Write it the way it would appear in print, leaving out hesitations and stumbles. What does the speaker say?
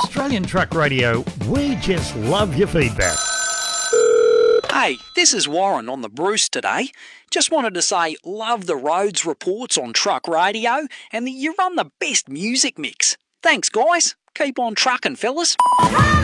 Australian Truck Radio, we just love your feedback. Hey, this is Warren on the Bruce today. Just wanted to say love the roads reports on Truck Radio and that you run the best music mix. Thanks, guys. Keep on trucking, fellas.